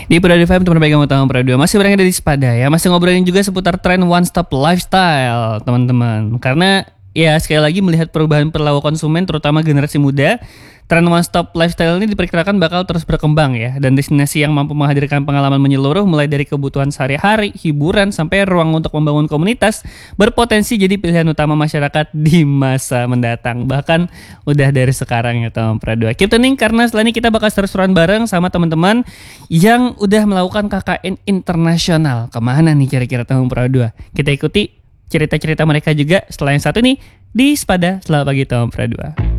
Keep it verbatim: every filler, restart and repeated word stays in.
Di Prado F M teman baik kamu tahun Prado masih berada di Sepada ya, masih ngobrolin juga seputar tren one stop lifestyle teman-teman. Karena ya sekali lagi melihat perubahan perilaku konsumen terutama generasi muda, tren one stop lifestyle ini diperkirakan bakal terus berkembang ya, dan destinasi yang mampu menghadirkan pengalaman menyeluruh mulai dari kebutuhan sehari-hari, hiburan sampai ruang untuk membangun komunitas berpotensi jadi pilihan utama masyarakat di masa mendatang. Bahkan udah dari sekarang ya teman Prado. Keep tuning karena setelah ini kita bakal seru-seruan bareng sama teman-teman yang udah melakukan K K N internasional. Kemana nih kira-kira teman Prado? Kita ikuti cerita-cerita mereka juga setelah yang satu nih di Sepada. Selamat pagi teman Prado.